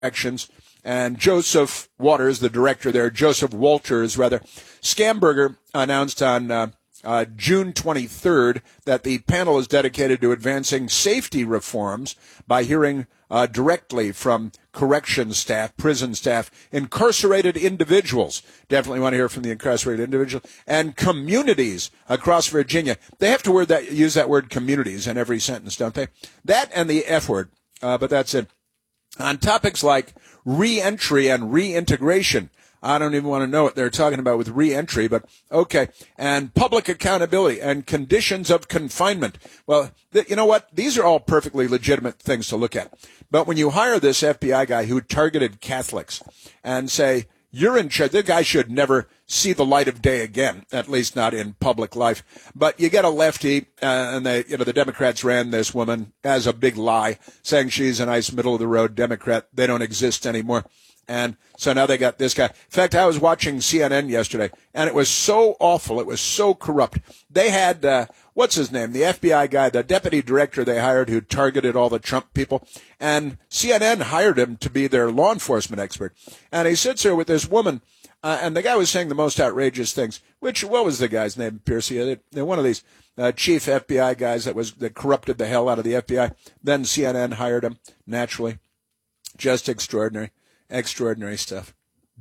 Corrections, and Joseph Waters, the director there, Joseph Walters, rather. Schamberger announced on June 23rd that the panel is dedicated to advancing safety reforms by hearing directly from correction staff, prison staff, incarcerated individuals. Definitely want to hear from the incarcerated individuals and communities across Virginia. They have to use that word communities in every sentence, don't they? That and the F word, but that's it. On topics like reentry and reintegration. I don't even want to know what they're talking about with reentry, but okay. And public accountability and conditions of confinement. Well, you know what? These are all perfectly legitimate things to look at. But when you hire this FBI guy who targeted Catholics and say, you're in charge, the guy should never see the light of day again, at least not in public life. But you get a lefty, and the Democrats ran this woman as a big lie, saying she's a nice middle-of-the-road Democrat. They don't exist anymore. And so now they got this guy. In fact, I was watching CNN yesterday, and it was so awful. It was so corrupt. They had, what's his name? The FBI guy, the deputy director they hired who targeted all the Trump people. And CNN hired him to be their law enforcement expert. And he sits there with this woman, and the guy was saying the most outrageous things. What was the guy's name, Piercy? They're one of these chief FBI guys that corrupted the hell out of the FBI. Then CNN hired him, naturally. Just extraordinary. Extraordinary stuff.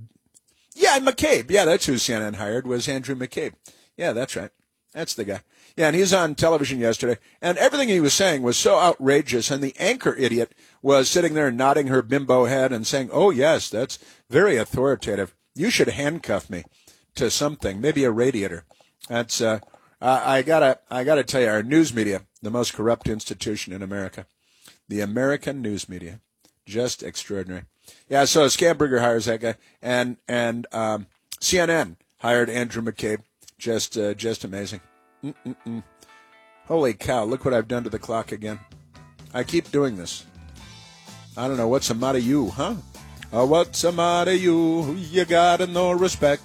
Yeah, McCabe. Yeah, that's who CNN hired, was Andrew McCabe. Yeah, that's right. That's the guy. Yeah, and he's on television yesterday, and everything he was saying was so outrageous, and the anchor idiot was sitting there nodding her bimbo head and saying, oh, yes, that's very authoritative. You should handcuff me to something, maybe a radiator. That's, I gotta tell you, our news media, the most corrupt institution in America. The American news media. Just extraordinary. Yeah, so Schamberger hires that guy, and CNN hired Andrew McCabe. Just amazing. Holy cow, look what I've done to the clock again. I keep doing this. I don't know, what's the matter you, huh? Oh, what's the matter you? You got no respect.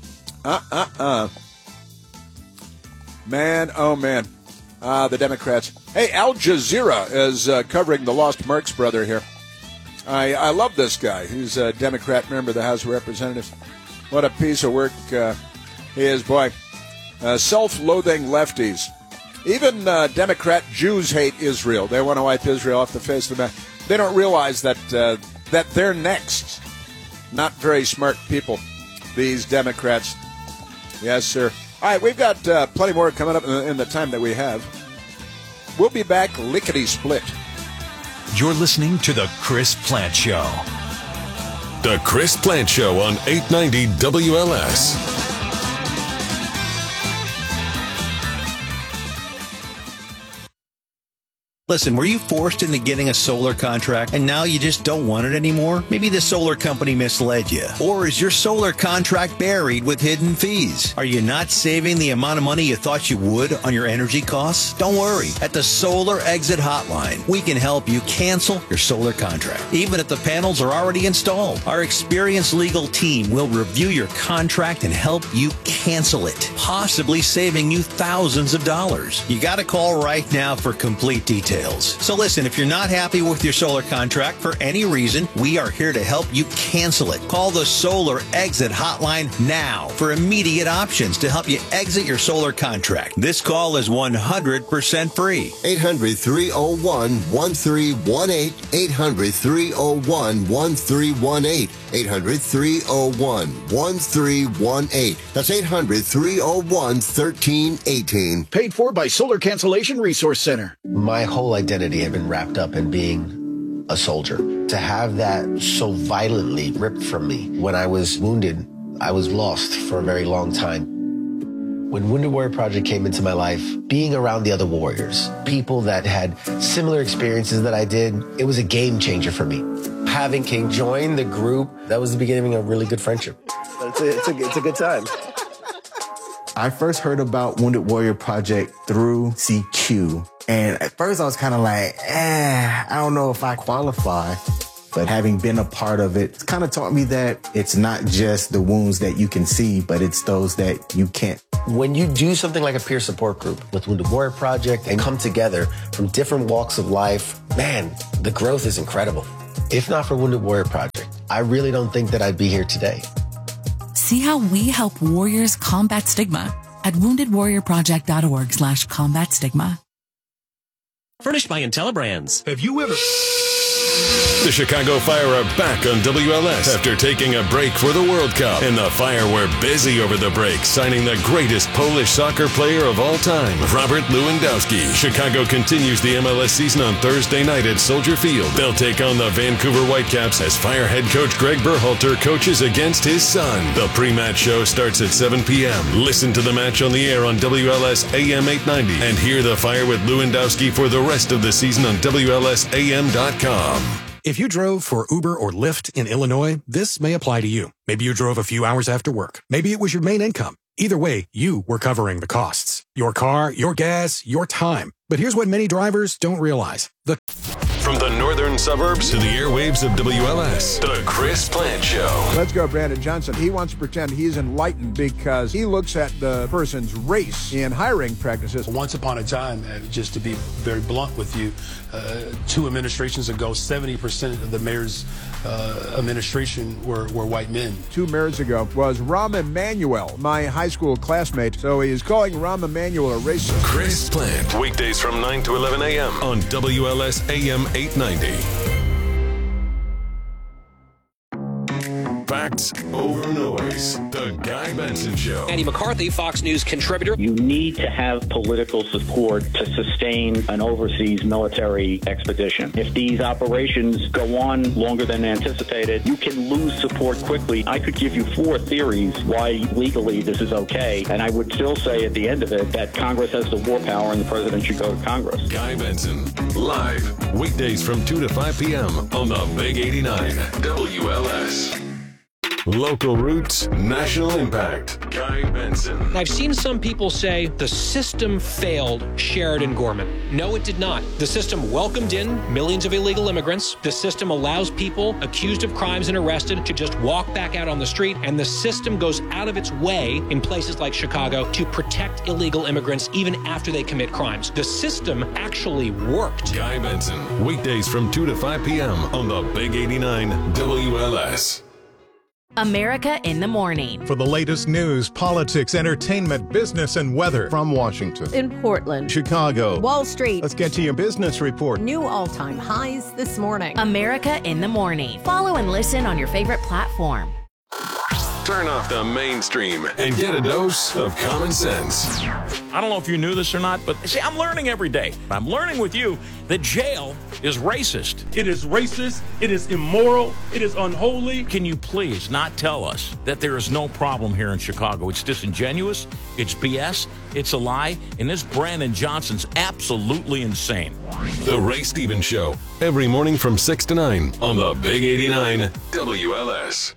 Man, oh man. The Democrats. Hey, Al Jazeera is covering the lost Marx brother here. I love this guy. He's a Democrat member of the House of Representatives. What a piece of work he is, boy. Self-loathing lefties. Even Democrat Jews hate Israel. They want to wipe Israel off the face of the map. They don't realize that they're next. Not very smart people, these Democrats. Yes, sir. All right, we've got plenty more coming up in the time that we have. We'll be back lickety-split. You're listening to The Chris Plante Show. The Chris Plante Show on 890 WLS. Listen, were you forced into getting a solar contract and now you just don't want it anymore? Maybe the solar company misled you. Or is your solar contract buried with hidden fees? Are you not saving the amount of money you thought you would on your energy costs? Don't worry. At the Solar Exit Hotline, we can help you cancel your solar contract, even if the panels are already installed. Our experienced legal team will review your contract and help you cancel it, possibly saving you thousands of dollars. You got to call right now for complete details. So listen, if you're not happy with your solar contract for any reason, we are here to help you cancel it. Call the Solar Exit Hotline now for immediate options to help you exit your solar contract. This call is 100% free. 800-301-1318. 800-301-1318. 800-301-1318. That's 800-301-1318. Paid for by Solar Cancellation Resource Center. My whole identity had been wrapped up in being a soldier. To have that so violently ripped from me when I was wounded, I was lost for a very long time. When Wounded Warrior Project came into my life, being around the other warriors, people that had similar experiences that I did, it was a game changer for me. Having King join the group, that was the beginning of a really good friendship. It's a good time. I first heard about Wounded Warrior Project through CQ. And at first I was kind of like, I don't know if I qualify. But having been a part of it, it's kind of taught me that it's not just the wounds that you can see, but it's those that you can't. When you do something like a peer support group with Wounded Warrior Project and come together from different walks of life, man, the growth is incredible. If not for Wounded Warrior Project, I really don't think that I'd be here today. See how we help warriors combat stigma at woundedwarriorproject.org/combat stigma. Furnished by IntelliBrands. Have you ever... The Chicago Fire are back on WLS after taking a break for the World Cup. And the Fire were busy over the break, signing the greatest Polish soccer player of all time, Robert Lewandowski. Chicago continues the MLS season on Thursday night at Soldier Field. They'll take on the Vancouver Whitecaps as Fire head coach Greg Berhalter coaches against his son. The pre-match show starts at 7 p.m. Listen to the match on the air on WLS AM 890 and hear the Fire with Lewandowski for the rest of the season on WLSAM.com. If you drove for Uber or Lyft in Illinois, this may apply to you. Maybe you drove a few hours after work. Maybe it was your main income. Either way, you were covering the costs. Your car, your gas, your time. But here's what many drivers don't realize. From the northern suburbs to the airwaves of WLS, The Chris Plant Show. Let's go, Brandon Johnson. He wants to pretend he's enlightened because he looks at the person's race in hiring practices. Once upon a time, just to be very blunt with you, 2 administrations ago, 70% of the mayor's administration were white men. 2 mayors ago was Rahm Emanuel, my high school classmate. So he's calling Rahm Emanuel a racist. Chris Plant, weekdays from 9 to 11 a.m. on WLS AM 890. Facts over noise. The Guy Benson Show. Andy McCarthy, Fox News contributor. You need to have political support to sustain an overseas military expedition. If these operations go on longer than anticipated, you can lose support quickly. I could give you 4 theories why legally this is okay, and I would still say at the end of it that Congress has the war power and the president should go to Congress. Guy Benson, live, weekdays from 2 to 5 p.m. on the Big 89 WLS. Local roots, national impact. Guy Benson. I've seen some people say the system failed Sheridan Gorman. No, it did not. The system welcomed in millions of illegal immigrants. The system allows people accused of crimes and arrested to just walk back out on the street. And the system goes out of its way in places like Chicago to protect illegal immigrants even after they commit crimes. The system actually worked. Guy Benson, weekdays from 2 to 5 p.m. on the Big 89 WLS. America in the Morning. For the latest news, politics, entertainment, business, and weather. From Washington, in Portland, Chicago, Wall Street. Let's get to your business report. New all-time highs this morning. America in the Morning. Follow and listen on your favorite platform. Turn off the mainstream and get a dose of common sense. I don't know if you knew this or not, but see, I'm learning every day. I'm learning with you that jail is racist. It is racist. It is immoral. It is unholy. Can you please not tell us that there is no problem here in Chicago? It's disingenuous. It's BS. It's a lie. And this Brandon Johnson's absolutely insane. The Ray Stevens Show, every morning from 6 to 9 on the Big 89 WLS.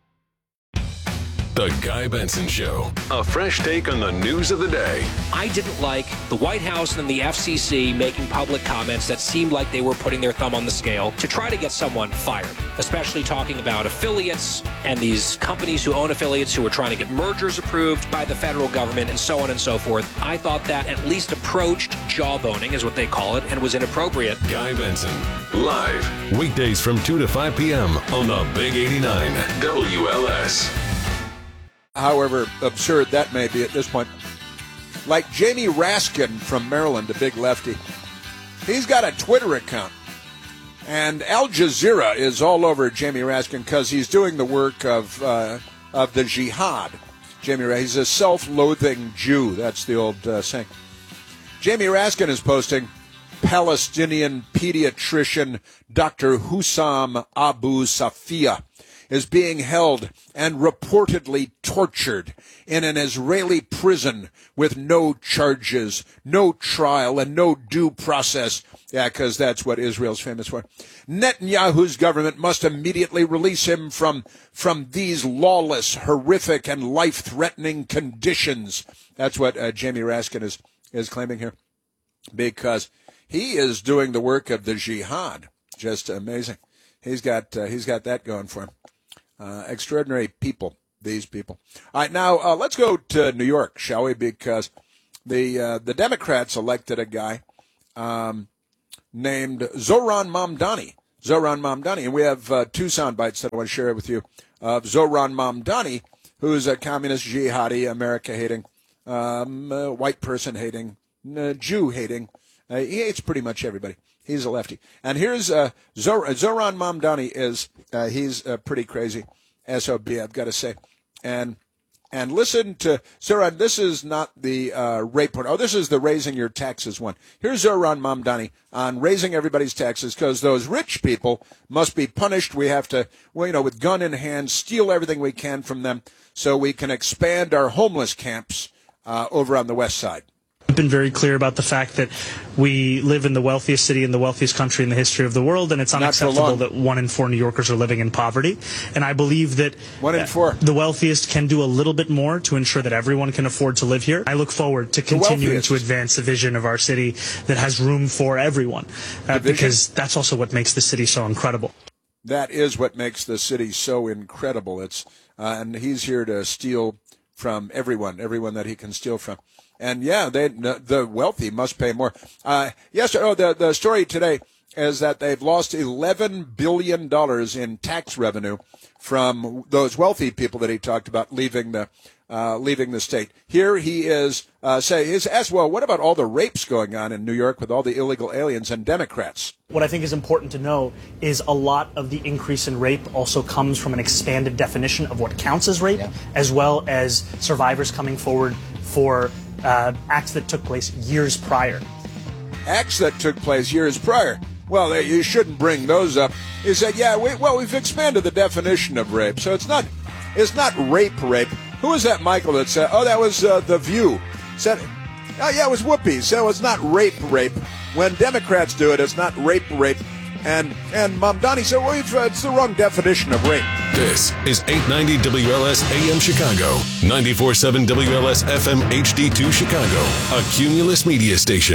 The Guy Benson Show. A fresh take on the news of the day. I didn't like the White House and the FCC making public comments that seemed like they were putting their thumb on the scale to try to get someone fired, especially talking about affiliates and these companies who own affiliates who are trying to get mergers approved by the federal government and so on and so forth. I thought that at least approached jawboning, is what they call it, and was inappropriate. Guy Benson, live, weekdays from 2 to 5 p.m. on the Big 89 WLS. However absurd that may be at this point. Like Jamie Raskin from Maryland, a big lefty. He's got a Twitter account. And Al Jazeera is all over Jamie Raskin because he's doing the work of the jihad. He's a self-loathing Jew. That's the old saying. Jamie Raskin is posting, Palestinian pediatrician Dr. Hussam Abu Safia is being held and reportedly tortured in an Israeli prison with no charges, no trial, and no due process. Yeah, because that's what Israel's famous for. Netanyahu's government must immediately release him from these lawless, horrific, and life-threatening conditions. That's what Jamie Raskin is claiming here, because he is doing the work of the jihad. Just amazing. He's got that going for him. Extraordinary people, these people. All right, now let's go to New York, shall we? Because the Democrats elected a guy named Zohran Mamdani Zohran Mamdani. And we have two sound bites that I want to share with you of Zohran Mamdani, who is a communist jihadi, America-hating, white person-hating, Jew-hating. He hates pretty much everybody. He's a lefty. And here's Zohran Mamdani he's pretty crazy, SOB, I've got to say. And listen to Zohran. This is not the rape one. Oh, this is the raising your taxes one. Here's Zohran Mamdani on raising everybody's taxes because those rich people must be punished. We have to, with gun in hand, steal everything we can from them so we can expand our homeless camps over on the west side. I've been very clear about the fact that we live in the wealthiest city in the wealthiest country in the history of the world, and it's unacceptable that 1 in 4 New Yorkers are living in poverty. And I believe that 1 in 4. The wealthiest can do a little bit more to ensure that everyone can afford to live here. I look forward to continuing to advance the vision of our city that has room for everyone, because that's also what makes the city so incredible. That is what makes the city so incredible. It's and he's here to steal from everyone that he can steal from. And yeah, the wealthy must pay more. The story today is that they've lost $11 billion in tax revenue from those wealthy people that he talked about leaving the state. Here he is he's asked, well, what about all the rapes going on in New York with all the illegal aliens and Democrats? What I think is important to know is a lot of the increase in rape also comes from an expanded definition of what counts as rape, as well as survivors coming forward for acts that took place years prior. Acts that took place years prior. Well, you shouldn't bring those up. He said, we've expanded the definition of rape, so it's not rape. Who was that, Michael, that said, that was The View. Said, it was Whoopi. So it's not rape. When Democrats do it, it's not rape. And Mamdani said, it's the wrong definition of rape. This is 890 WLS AM Chicago, 94.7 WLS FM HD2 Chicago, a Cumulus media station.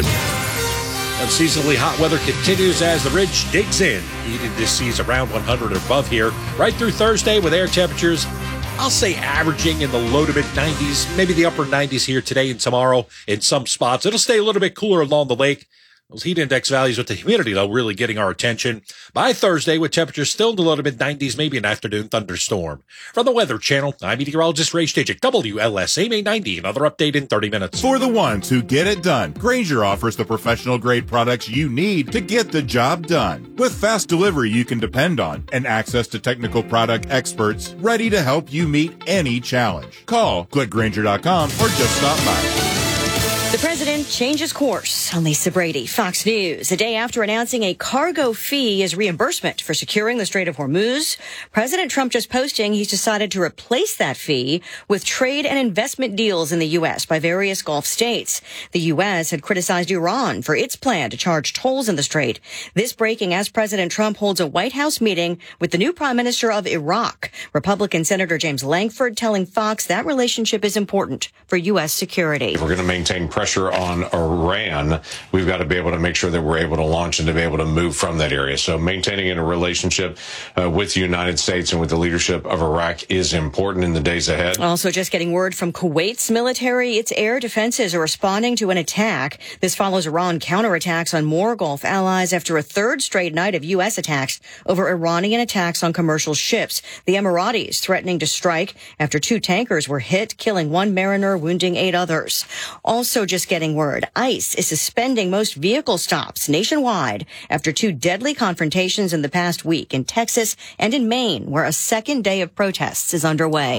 Unseasonably hot weather continues as the ridge digs in. Heated this seas around 100 or above here, right through Thursday with air temperatures, I'll say averaging in the low to mid 90s, maybe the upper 90s here today and tomorrow in some spots. It'll stay a little bit cooler along the lake. Those heat index values with the humidity, though, really getting our attention. By Thursday, with temperatures still in the low to mid-90s, maybe an afternoon thunderstorm. From the Weather Channel, I'm meteorologist Ray Stejcik, WLS AM 90. Another update in 30 minutes. For the ones who get it done, Grainger offers the professional-grade products you need to get the job done. With fast delivery you can depend on and access to technical product experts ready to help you meet any challenge. Call, click Grainger.com, or just stop by. The president changes course on Lisa Brady, Fox News. A day after announcing a cargo fee as reimbursement for securing the Strait of Hormuz, President Trump just posting he's decided to replace that fee with trade and investment deals in the U.S. by various Gulf states. The U.S. had criticized Iran for its plan to charge tolls in the Strait. This breaking as President Trump holds a White House meeting with the new Prime Minister of Iraq. Republican Senator James Lankford telling Fox that relationship is important for U.S. security. If we're going to maintain pressure on Iran, we've got to be able to make sure that we're able to launch and to be able to move from that area. So maintaining a relationship with the United States and with the leadership of Iraq is important in the days ahead. Also just getting word from Kuwait's military, its air defenses are responding to an attack. This follows Iran counterattacks on more Gulf allies after a third straight night of U.S. attacks over Iranian attacks on commercial ships. The Emiratis threatening to strike after 2 tankers were hit, killing 1 mariner, wounding 8 others. Also just getting word, ICE is suspending most vehicle stops nationwide after 2 deadly confrontations in the past week in Texas and in Maine, where a second day of protests is underway.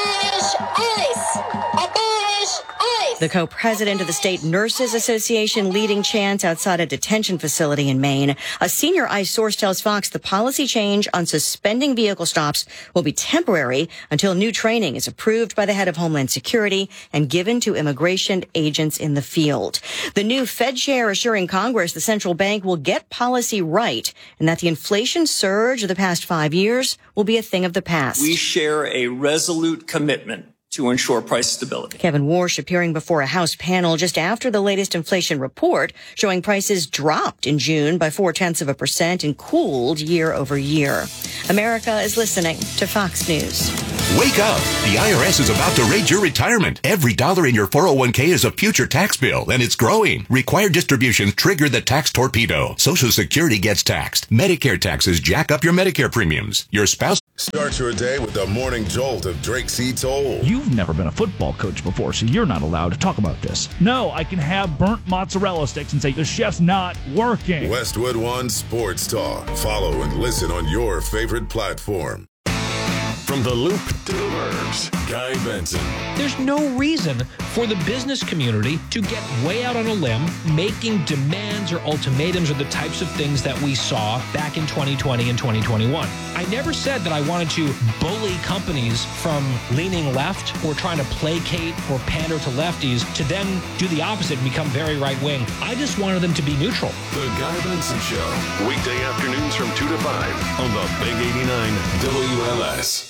The co-president of the State Nurses Association leading chants outside a detention facility in Maine. A senior ICE source tells Fox the policy change on suspending vehicle stops will be temporary until new training is approved by the head of Homeland Security and given to immigration agents in the field. The new Fed chair assuring Congress the central bank will get policy right and that the inflation surge of the past 5 years will be a thing of the past. We share a resolute commitment to ensure price stability. Kevin Warsh appearing before a House panel just after the latest inflation report showing prices dropped in June by 0.4% and cooled year over year. America is listening to Fox News. Wake up! The IRS is about to raid your retirement. Every dollar in your 401k is a future tax bill, and it's growing. Required distributions trigger the tax torpedo. Social Security gets taxed. Medicare taxes jack up your Medicare premiums. Your spouse... Start your day with the morning jolt of Drake C. Toll. You've never been a football coach before, so you're not allowed to talk about this. No, I can have burnt mozzarella sticks and say the chef's not working. Westwood One Sports Talk. Follow and listen on your favorite platform. From the Loop to the Burbs, Guy Benson. There's no reason for the business community to get way out on a limb, making demands or ultimatums or the types of things that we saw back in 2020 and 2021. I never said that I wanted to bully companies from leaning left or trying to placate or pander to lefties to then do the opposite and become very right-wing. I just wanted them to be neutral. The Guy Benson Show, weekday afternoons from 2 to 5 on the Big 89 WLS.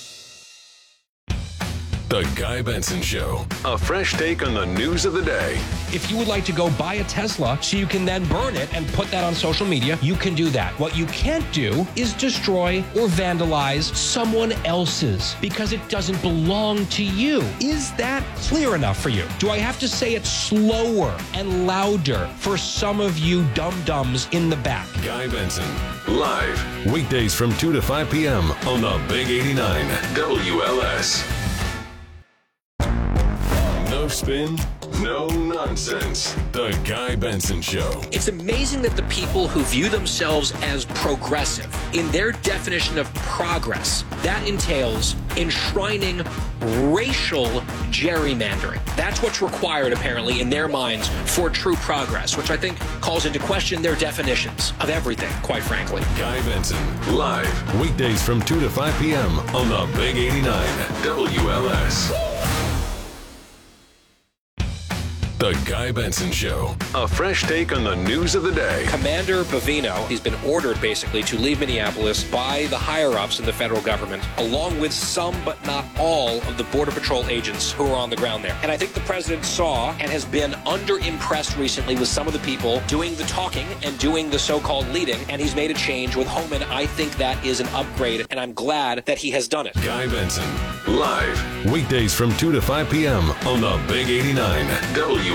The Guy Benson Show, a fresh take on the news of the day. If you would like to go buy a Tesla so you can then burn it and put that on social media, you can do that. What you can't do is destroy or vandalize someone else's because it doesn't belong to you. Is that clear enough for you? Do I have to say it slower and louder for some of you dum-dums in the back? Guy Benson, live, weekdays from 2 to 5 p.m. on the Big 89 WLS. No spin, no nonsense. The Guy Benson Show. It's amazing that the people who view themselves as progressive, in their definition of progress, that entails enshrining racial gerrymandering. That's what's required, apparently, in their minds for true progress, which I think calls into question their definitions of everything, quite frankly. Guy Benson, live, weekdays from 2 to 5 p.m. on the Big 89 WLS. The Guy Benson Show, a fresh take on the news of the day. Commander Bovino, he's been ordered basically to leave Minneapolis by the higher-ups in the federal government, along with some but not all of the Border Patrol agents who are on the ground there. And I think the president saw and has been under-impressed recently with some of the people doing the talking and doing the so-called leading, and he's made a change with Homan. I think that is an upgrade, and I'm glad that he has done it. Guy Benson, live, weekdays from 2 to 5 p.m. on the Big 89 WLS.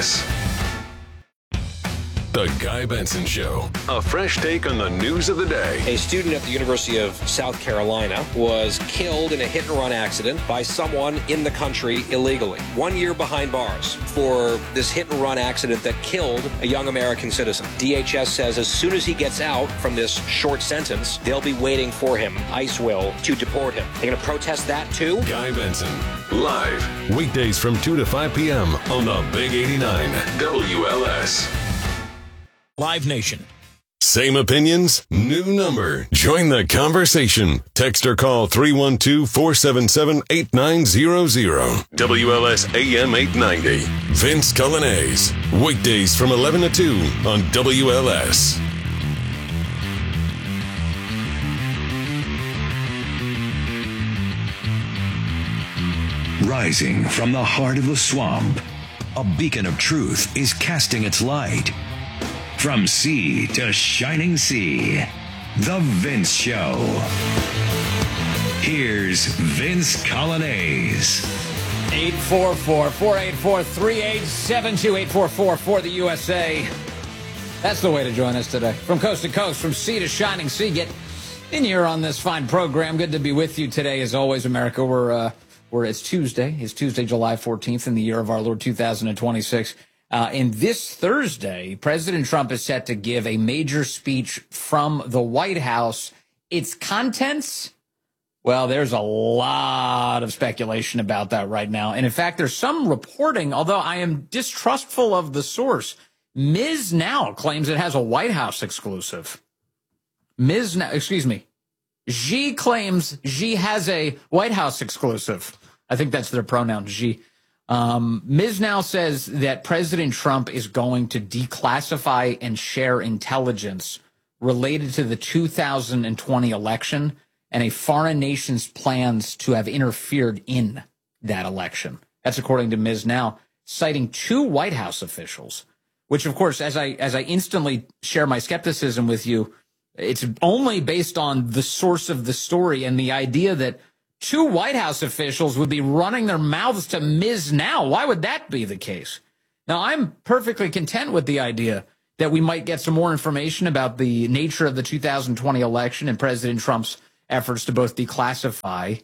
The Guy Benson Show, a fresh take on the news of the day. A student at the University of South Carolina was killed in a hit-and-run accident by someone in the country illegally. 1 year behind bars for this hit-and-run accident that killed a young American citizen. DHS says as soon as he gets out from this short sentence, they'll be waiting for him, ICE will, to deport him. They're going to protest that too? Guy Benson, live, weekdays from 2 to 5 p.m. on the Big 89 WLS. Live Nation. Same opinions, new number. Join the conversation. Text or call 312-477-8900. WLS AM 890. Vince Cullinase. Weekdays from 11 to 2 on WLS. Rising from the heart of the swamp, a beacon of truth is casting its light. From sea to shining sea, The Vince Show. Here's Vince Cullinase. 844-484-3872, 844 for the USA. That's the way to join us today. From coast to coast, from sea to shining sea. Get in here on this fine program. Good to be with you today, as always, America. It's Tuesday. It's Tuesday, July 14th in the year of our Lord 2026. And this Thursday, President Trump is set to give a major speech from the White House. Its contents, well, there's a lot of speculation about that right now. And in fact, there's some reporting, although I am distrustful of the source. Ms. Now claims it has a White House exclusive. Xi claims Xi has a White House exclusive. I think that's their pronoun, Xi. Ms. Now says that President Trump is going to declassify and share intelligence related to the 2020 election and a foreign nation's plans to have interfered in that election. That's according to Ms. Now, citing two White House officials, which, of course, as I instantly share my skepticism with you, it's only based on the source of the story and the idea that 2 White House officials would be running their mouths to Ms. Now. Why would that be the case? Now, I'm perfectly content with the idea that we might get some more information about the nature of the 2020 election and President Trump's efforts to both declassify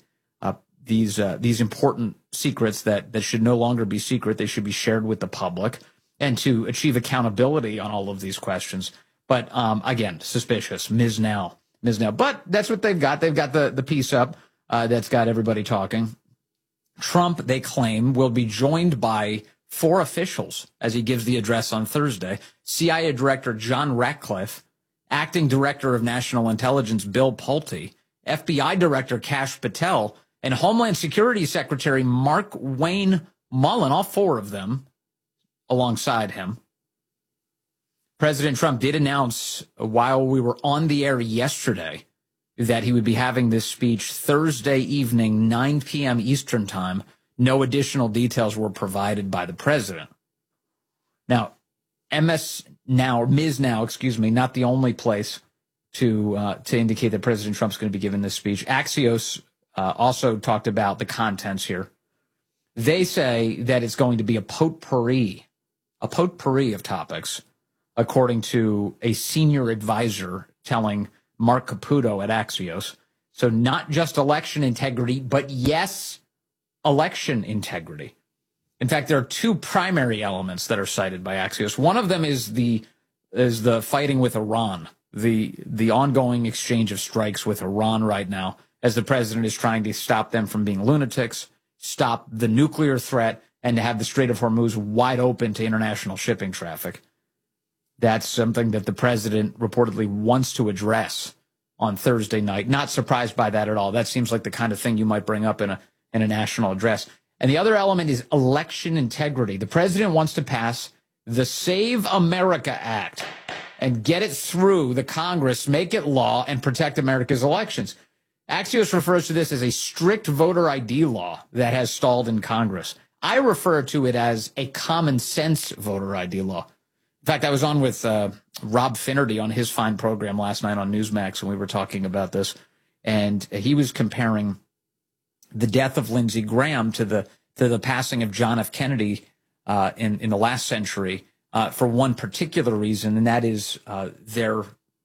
these important secrets that should no longer be secret. They should be shared with the public, and to achieve accountability on all of these questions. But again, suspicious. Ms. Now. But that's what they've got. They've got the piece up that's got everybody talking. Trump, they claim, will be joined by 4 officials as he gives the address on Thursday. CIA Director John Ratcliffe, Acting Director of National Intelligence Bill Pulte, FBI Director Kash Patel, and Homeland Security Secretary Mark Wayne Mullen, all 4 of them alongside him. President Trump did announce while we were on the air yesterday that he would be having this speech Thursday evening, 9 p.m. Eastern time. No additional details were provided by the president. Now, Ms. Now, not the only place to indicate that President Trump's going to be giving this speech. Axios also talked about the contents here. They say that it's going to be a potpourri of topics, according to a senior advisor telling Mark Caputo at Axios. So not just election integrity, but yes, election integrity. In fact, there are 2 primary elements that are cited by Axios. One of them is the fighting with Iran, the ongoing exchange of strikes with Iran right now, as the president is trying to stop them from being lunatics, stop the nuclear threat, and to have the Strait of Hormuz wide open to international shipping traffic. That's something that the president reportedly wants to address on Thursday night. Not surprised by that at all. That seems like the kind of thing you might bring up in a national address. And the other element is election integrity. The president wants to pass the Save America Act and get it through the Congress, make it law, and protect America's elections. Axios refers to this as a strict voter ID law that has stalled in Congress. I refer to it as a common sense voter ID law. In fact, I was on with Rob Finnerty on his fine program last night on Newsmax, and we were talking about this, and he was comparing the death of Lindsey Graham to the passing of John F. Kennedy in the last century for one particular reason, and that is their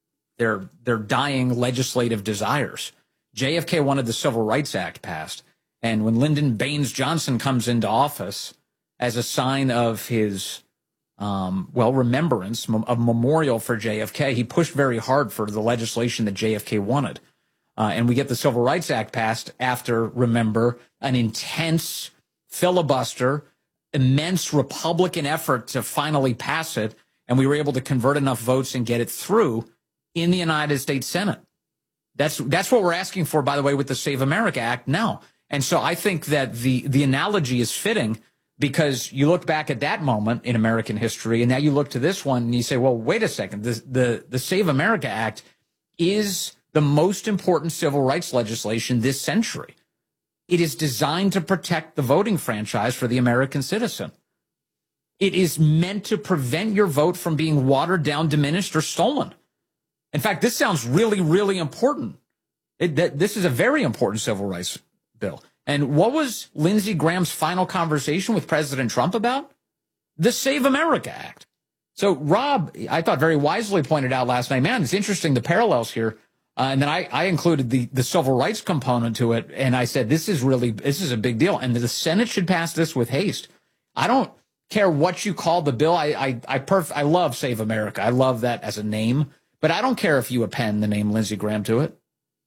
dying legislative desires. JFK wanted the Civil Rights Act passed, and when Lyndon Baines Johnson comes into office as a sign of his remembrance, a memorial for JFK, he pushed very hard for the legislation that JFK wanted. And we get the Civil Rights Act passed after, remember, an intense filibuster, immense Republican effort to finally pass it, and we were able to convert enough votes and get it through in the United States Senate. That's what we're asking for, by the way, with the Save America Act now. And so I think that the analogy is fitting, because you look back at that moment in American history, and now you look to this one and you say, well, wait a second, the Save America Act is the most important civil rights legislation this century. It is designed to protect the voting franchise for the American citizen. It is meant to prevent your vote from being watered down, diminished, or stolen. In fact, this sounds really, really important. This is a very important civil rights bill. And what was Lindsey Graham's final conversation with President Trump about? The Save America Act. So Rob, I thought very wisely pointed out last night, man, it's interesting, the parallels here. And then I included the civil rights component to it. And I said, this is a big deal. And the Senate should pass this with haste. I don't care what you call the bill. I love Save America. I love that as a name. But I don't care if you append the name Lindsey Graham to it.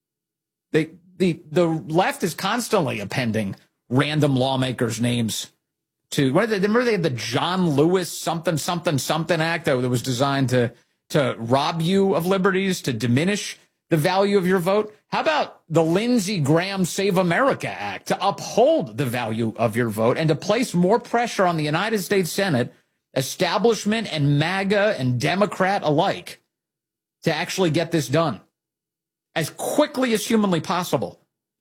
The left is constantly appending random lawmakers' names to, remember they had the John Lewis something act that was designed to rob you of liberties, to diminish the value of your vote. How about the Lindsey Graham Save America Act to uphold the value of your vote and to place more pressure on the United States Senate, establishment and MAGA and Democrat alike, to actually get this done as quickly as humanly possible.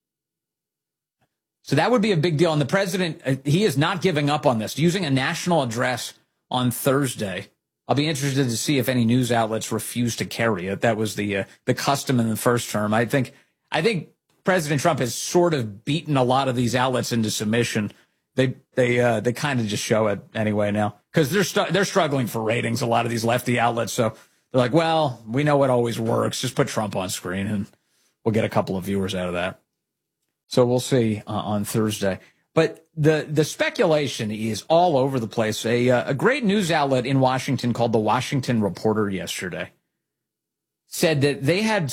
So that would be a big deal. And the president, he is not giving up on this. Using a national address on Thursday, I'll be interested to see if any news outlets refuse to carry it. That was the custom in the first term. I think President Trump has sort of beaten a lot of these outlets into submission. They kind of just show it anyway now because they're struggling for ratings. A lot of these lefty outlets, so they're like, well, we know what always works. Just put Trump on screen, and we'll get a couple of viewers out of that. So we'll see on Thursday. But the speculation is all over the place. A great news outlet in Washington called the Washington Reporter yesterday said that they had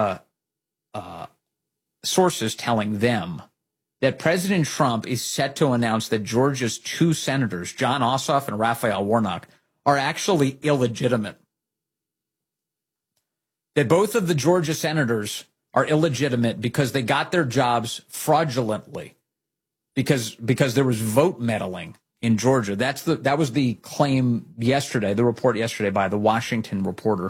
sources telling them that President Trump is set to announce that Georgia's two senators, Jon Ossoff and Raphael Warnock, are actually illegitimate. That both of the Georgia senators are illegitimate because they got their jobs fraudulently. Because there was vote meddling in Georgia. That was the claim yesterday, the report yesterday by the Washington Reporter.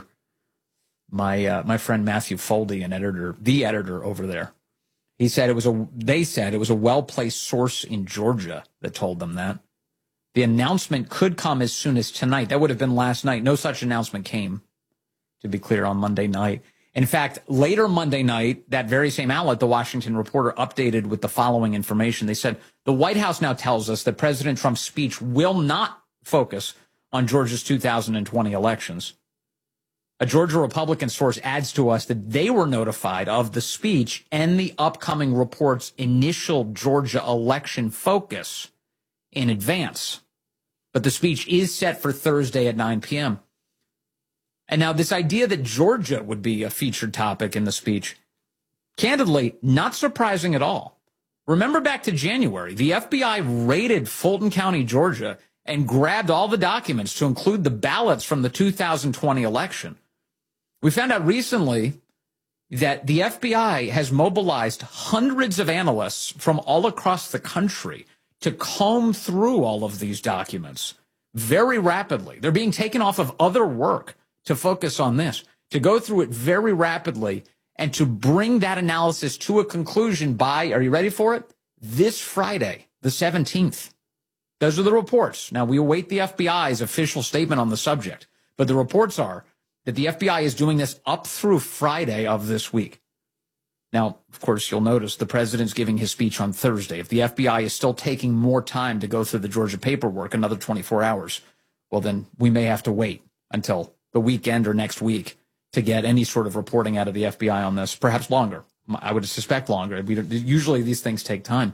My friend Matthew Foldy, the editor over there. They said it was a well-placed source in Georgia that told them that. The announcement could come as soon as tonight. That would have been last night. No such announcement came, to be clear, on Monday night. In fact, later Monday night, that very same outlet, the Washington Reporter, updated with the following information. They said, the White House now tells us that President Trump's speech will not focus on Georgia's 2020 elections. A Georgia Republican source adds to us that they were notified of the speech and the upcoming report's initial Georgia election focus in advance. But the speech is set for Thursday at 9 p.m. And now this idea that Georgia would be a featured topic in the speech, candidly, not surprising at all. Remember back to January, the FBI raided Fulton County, Georgia, and grabbed all the documents to include the ballots from the 2020 election. We found out recently that the FBI has mobilized hundreds of analysts from all across the country to comb through all of these documents very rapidly. They're being taken off of other work to focus on this, to go through it very rapidly and to bring that analysis to a conclusion by, are you ready for it? This Friday, the 17th. Those are the reports. Now, we await the FBI's official statement on the subject, but the reports are that the FBI is doing this up through Friday of this week. Now, of course, you'll notice the president's giving his speech on Thursday. If the FBI is still taking more time to go through the Georgia paperwork, another 24 hours, well, then we may have to wait until the weekend or next week to get any sort of reporting out of the FBI on this, perhaps longer. I would suspect longer. Usually these things take time.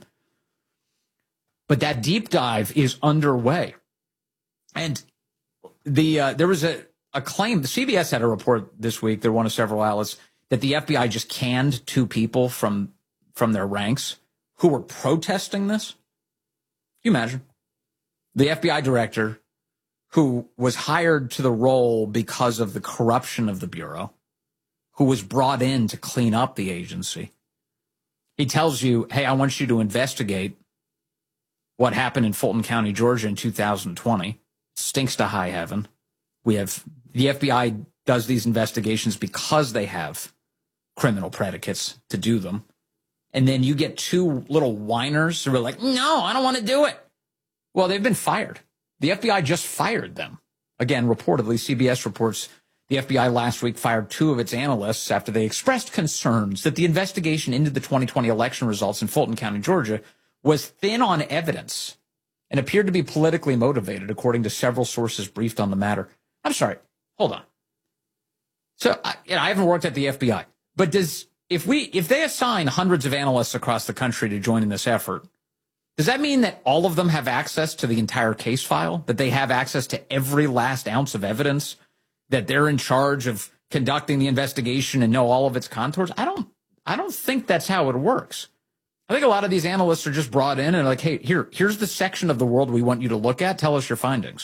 But that deep dive is underway. And there was a claim, the CBS had a report this week, they're one of several outlets, that the FBI just canned two people from their ranks who were protesting this. Can you imagine? The FBI director, who was hired to the role because of the corruption of the Bureau, who was brought in to clean up the agency. He tells you, hey, I want you to investigate what happened in Fulton County, Georgia in 2020. Stinks to high heaven. The FBI does these investigations because they have criminal predicates to do them. And then you get two little whiners who are like, no, I don't want to do it. Well, they've been fired. The FBI just fired them. Again, reportedly, CBS reports the FBI last week fired two of its analysts after they expressed concerns that the investigation into the 2020 election results in Fulton County, Georgia, was thin on evidence and appeared to be politically motivated, according to several sources briefed on the matter. I'm sorry. Hold on. So I haven't worked at the FBI, but if they assign hundreds of analysts across the country to join in this effort, does that mean that all of them have access to the entire case file, that they have access to every last ounce of evidence, that they're in charge of conducting the investigation and know all of its contours? I don't think that's how it works. I think a lot of these analysts are just brought in and like, hey, here's the section of the world we want you to look at. Tell us your findings.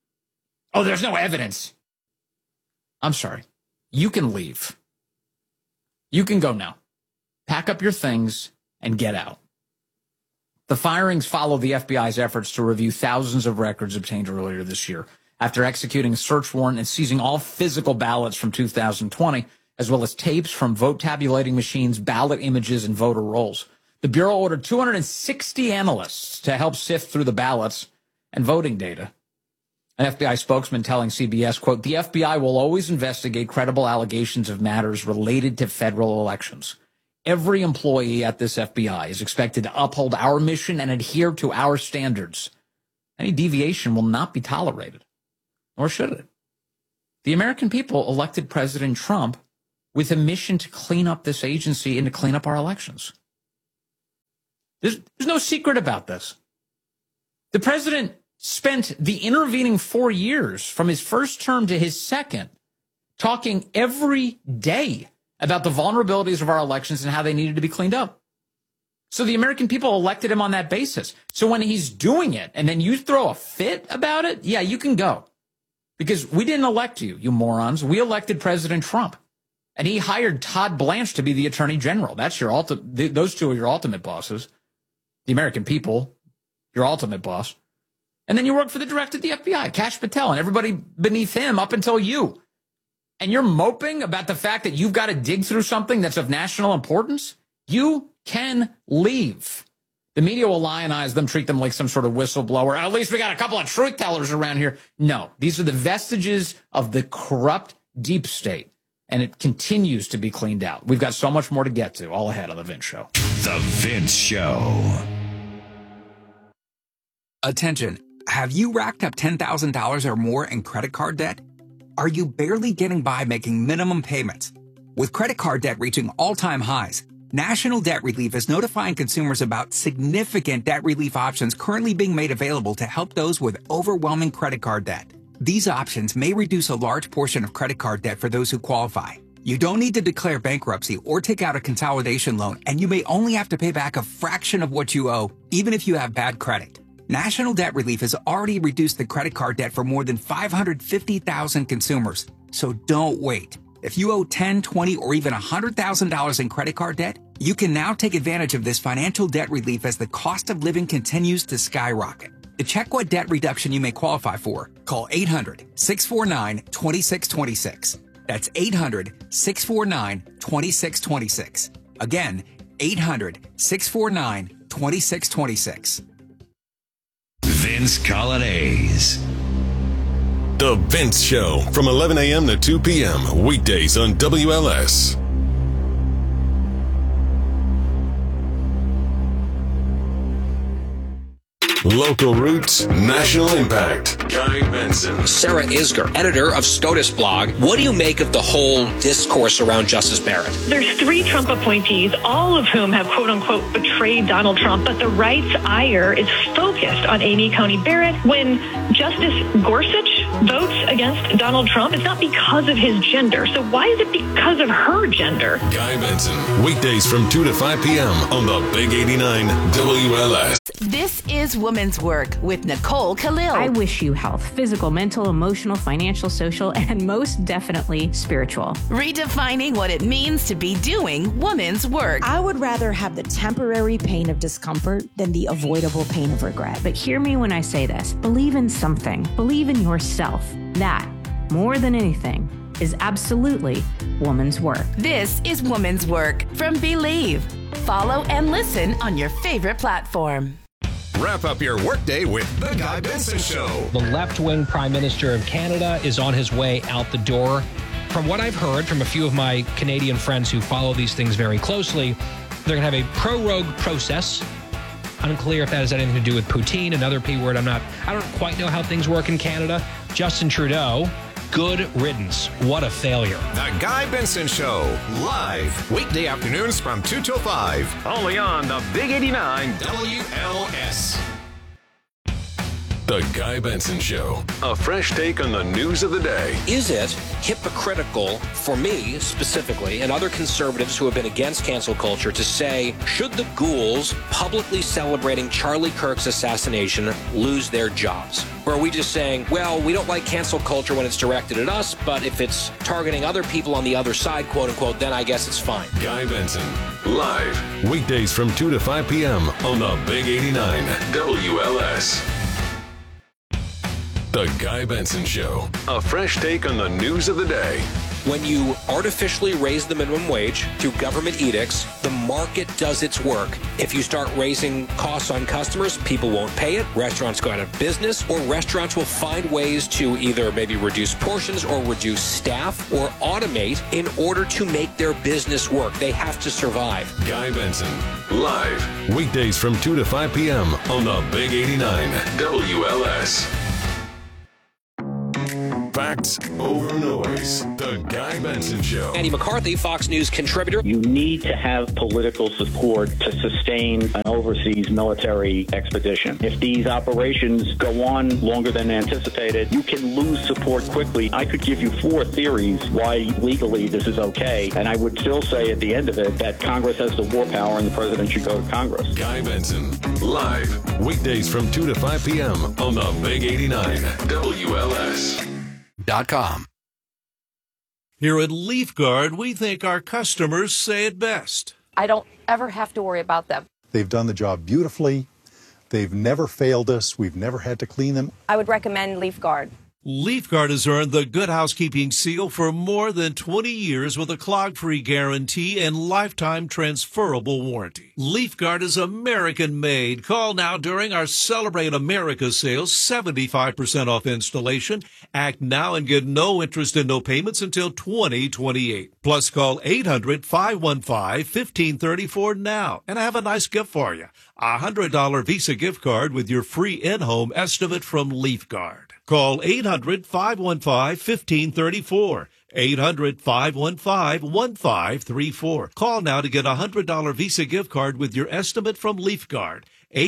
Oh, there's no evidence. I'm sorry. You can leave. You can go now. Pack up your things and get out. The firings follow the FBI's efforts to review thousands of records obtained earlier this year after executing a search warrant and seizing all physical ballots from 2020, as well as tapes from vote tabulating machines, ballot images, and voter rolls. The Bureau ordered 260 analysts to help sift through the ballots and voting data. An FBI spokesman telling CBS, quote, the FBI will always investigate credible allegations of matters related to federal elections. Every employee at this FBI is expected to uphold our mission and adhere to our standards. Any deviation will not be tolerated, nor should it. The American people elected President Trump with a mission to clean up this agency and to clean up our elections. There's no secret about this. The president spent the intervening 4 years from his first term to his second talking every day about the vulnerabilities of our elections and how they needed to be cleaned up. So the American people elected him on that basis. So when he's doing it and then you throw a fit about it, yeah, you can go. Because we didn't elect you, you morons. We elected President Trump. And he hired Todd Blanche to be the attorney general. That's your those two are your ultimate bosses. The American people, your ultimate boss. And then you work for the director of the FBI, Kash Patel, and everybody beneath him up until you. And you're moping about the fact that you've got to dig through something that's of national importance? You can leave. The media will lionize them, treat them like some sort of whistleblower. At least we got a couple of truth tellers around here. No, these are the vestiges of the corrupt deep state, and it continues to be cleaned out. We've got so much more to get to, all ahead on The Vince Show. The Vince Show. Attention. Have you racked up $10,000 or more in credit card debt? Are you barely getting by making minimum payments? With credit card debt reaching all-time highs, National Debt Relief is notifying consumers about significant debt relief options currently being made available to help those with overwhelming credit card debt. These options may reduce a large portion of credit card debt for those who qualify. You don't need to declare bankruptcy or take out a consolidation loan, and you may only have to pay back a fraction of what you owe, even if you have bad credit. National Debt Relief has already reduced the credit card debt for more than 550,000 consumers. So don't wait. If you owe $10,000, $20,000, or even $100,000 in credit card debt, you can now take advantage of this financial debt relief as the cost of living continues to skyrocket. To check what debt reduction you may qualify for, call 800-649-2626. That's 800-649-2626. Again, 800-649-2626. Vince Coglianese. The Vince Show from 11 a.m. to 2 p.m. weekdays on WLS. Local roots, national impact. Guy Benson. Sarah Isger, editor of SCOTUS blog. What do you make of the whole discourse around Justice Barrett? There's 3 Trump appointees, all of whom have quote-unquote betrayed Donald Trump, but the right's ire is focused on Amy Coney Barrett. When Justice Gorsuch votes against Donald Trump, it's not because of his gender. So why is it because of her gender? Guy Benson, weekdays from 2 to 5 p.m. on the Big 89 WLS. This is Women's Work with Nicole Khalil. I wish you health, physical, mental, emotional, financial, social, and most definitely spiritual. Redefining what it means to be doing women's work. I would rather have the temporary pain of discomfort than the avoidable pain of regret. But hear me when I say this. Believe in something. Believe in yourself. That, more than anything, is absolutely woman's work. This is Women's Work from Believe. Follow and listen on your favorite platform. Wrap up your workday with The Guy Benson Show. The left-wing Prime Minister of Canada is on his way out the door. From what I've heard from a few of my Canadian friends who follow these things very closely, they're going to have a prorogue process. Unclear if that has anything to do with poutine, another P word. I don't quite know how things work in Canada. Justin Trudeau, good riddance. What a failure. The Guy Benson Show, live, weekday afternoons from 2 till 5. Only on the Big 89 WLS. The Guy Benson Show, a fresh take on the news of the day. Is it hypocritical for me specifically and other conservatives who have been against cancel culture to say, should the ghouls publicly celebrating Charlie Kirk's assassination lose their jobs? Or are we just saying, well, we don't like cancel culture when it's directed at us, but if it's targeting other people on the other side, quote unquote, then I guess it's fine. Guy Benson, live, weekdays from 2 to 5 p.m. on the Big 89 WLS. The Guy Benson Show, a fresh take on the news of the day. When you artificially raise the minimum wage through government edicts, the market does its work. If you start raising costs on customers, people won't pay it, restaurants go out of business, or restaurants will find ways to either maybe reduce portions or reduce staff or automate in order to make their business work. They have to survive. Guy Benson, live, weekdays from 2 to 5 p.m. on the Big 89 WLS. Facts over noise. The Guy Benson Show. Andy McCarthy, Fox News contributor. You need to have political support to sustain an overseas military expedition. If these operations go on longer than anticipated, you can lose support quickly. I could give you 4 theories why legally this is okay, and I would still say at the end of it that Congress has the war power and the president should go to Congress. Guy Benson, live, weekdays from 2 to 5 p.m. on the Big 89 WLS. .com. Here at LeafGuard, we think our customers say it best. I don't ever have to worry about them. They've done the job beautifully. They've never failed us. We've never had to clean them. I would recommend LeafGuard. LeafGuard has earned the Good Housekeeping seal for more than 20 years with a clog-free guarantee and lifetime transferable warranty. LeafGuard is American-made. Call now during our Celebrate America sales, 75% off installation. Act now and get no interest and no payments until 2028. Plus, call 800-515-1534 now and have a nice gift for you. A $100 Visa gift card with your free in-home estimate from LeafGuard. Call 800-515-1534. 800-515-1534. Call now to get a $100 Visa gift card with your estimate from LeafGuard.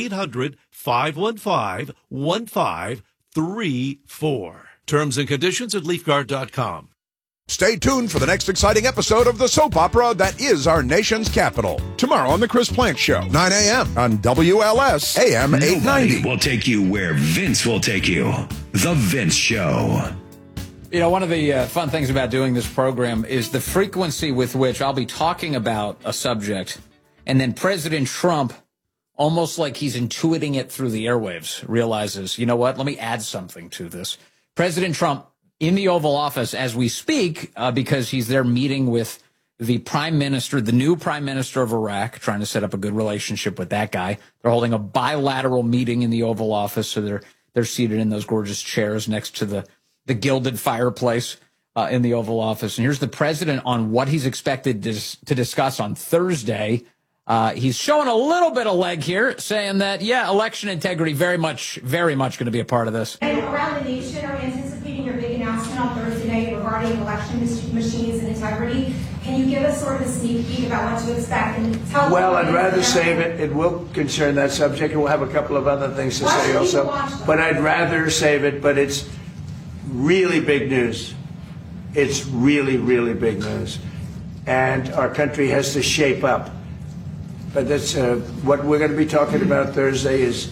800-515-1534. Terms and conditions at LeafGuard.com. Stay tuned for the next exciting episode of the soap opera that is our nation's capital. Tomorrow on The Chris Plank Show, 9 a.m. on WLS AM 890. Nobody will take you where Vince will take you. The Vince Show. You know, one of the fun things about doing this program is the frequency with which I'll be talking about a subject, and then President Trump, almost like he's intuiting it through the airwaves, realizes, you know what, let me add something to this. President Trump in the Oval Office as we speak, because he's there meeting with the prime minister, the new prime minister of Iraq, trying to set up a good relationship with that guy. They're holding a bilateral meeting in the Oval Office, so they're seated in those gorgeous chairs next to the gilded fireplace in the Oval Office. And here's the president on what he's expected to discuss on Thursday. He's showing a little bit of leg here, saying that, yeah, election integrity very much going to be a part of this. And around the nation, are we anticipating your big announcement on Thursday night regarding election machines and integrity? Can you give us sort of a sneak peek about what to expect? And tell well, I'd rather save it. It will concern that subject, and we'll have a couple of other things to say also. But I'd rather save it, but it's really big news. It's really, really big news. And our country has to shape up. But that's what we're going to be talking about Thursday is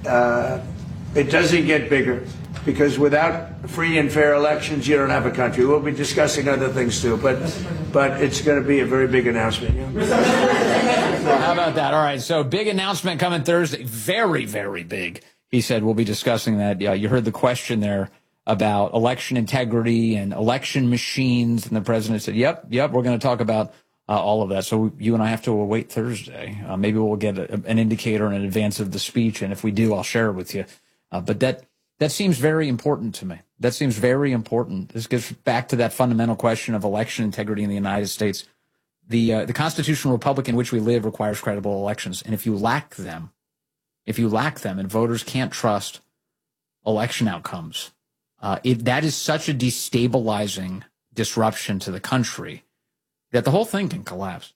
it doesn't get bigger, because without free and fair elections, you don't have a country. We'll be discussing other things too, but it's going to be a very big announcement. Yeah. Well, how about that? All right, so big announcement coming Thursday. Very, very big. He said we'll be discussing that. You heard the question there about election integrity and election machines, and the president said, yep, we're going to talk about all of that. So you and I have to await Thursday. Maybe we'll get an indicator in advance of the speech, and if we do, I'll share it with you. But that seems very important to me. That seems very important. This gets back to that fundamental question of election integrity in the United States. The constitutional republic in which we live requires credible elections, and if you lack them, and voters can't trust election outcomes, that is such a destabilizing disruption to the country that the whole thing can collapse.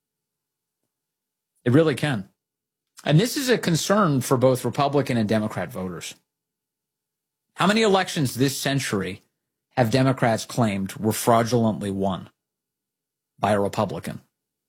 It really can. And this is a concern for both Republican and Democrat voters. How many elections this century have Democrats claimed were fraudulently won by a Republican?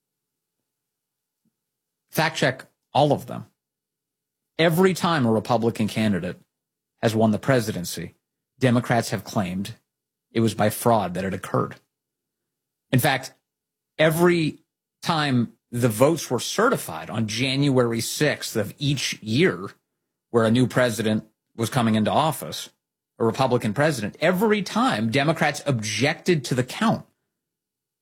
Fact check all of them. Every time a Republican candidate has won the presidency, Democrats have claimed it was by fraud that it occurred. In fact, every time the votes were certified on January 6th of each year, where a new president was coming into office, a Republican president, every time Democrats objected to the count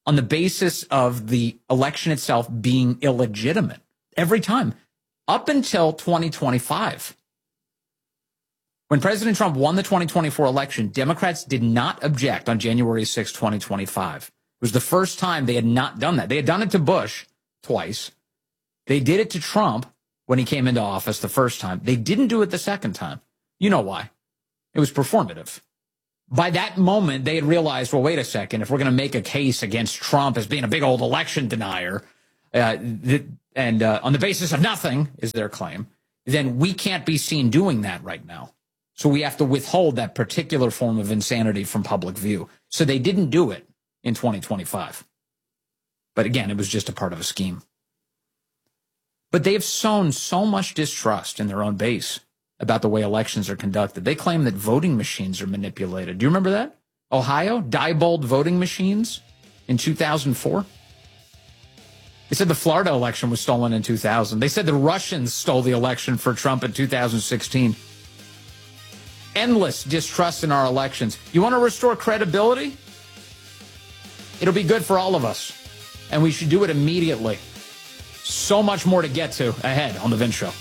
on the basis of the election itself being illegitimate. Every time. Up until 2025. When President Trump won the 2024 election, Democrats did not object on January 6, 2025. It was the first time they had not done that. They had done it to Bush twice. They did it to Trump when he came into office the first time. They didn't do it the second time. You know why? It was performative. By that moment, they had realized, well, wait a second, if we're going to make a case against Trump as being a big old election denier, and on the basis of nothing, is their claim, then we can't be seen doing that right now. So we have to withhold that particular form of insanity from public view. So they didn't do it in 2025. But again, it was just a part of a scheme. But they've sown so much distrust in their own base about the way elections are conducted. They claim that voting machines are manipulated. Do you remember that? Ohio, Diebold voting machines in 2004. They said the Florida election was stolen in 2000. They said the Russians stole the election for Trump in 2016. Endless distrust in our elections. You want to restore credibility? It'll be good for all of us. And we should do it immediately. So much more to get to ahead on The Vince Show.